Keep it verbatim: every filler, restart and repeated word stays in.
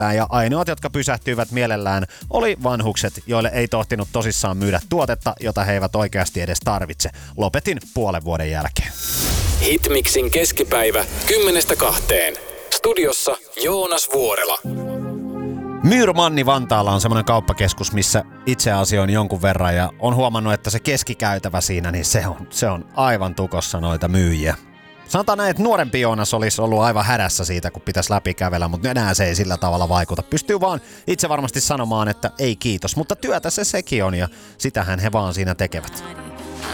yllättäen ja ainoat, jotka pysähtyivät mielellään, oli vanhukset, joille ei tohtinut tosissaan myydä tuotetta, jota he eivät oikeasti edes tarvitse. Lopetin puolen vuoden jälkeen. Hitmixin keskipäivä kymmenestä kahteen. Studiossa Joonas Vuorela. Myyrmanni Vantaalla on semmoinen kauppakeskus, missä itse asioin jonkun verran ja on huomannut, että se keskikäytävä siinä, niin se on, se on aivan tukossa noita myyjiä. Sanotaan näin, että nuorempi Joonas olisi ollut aivan hädässä siitä, kun pitäisi läpi kävellä, mutta enää se ei sillä tavalla vaikuta. Pystyy vaan itse varmasti sanomaan, että ei kiitos, mutta työtä se sekin on ja sitähän he vaan siinä tekevät.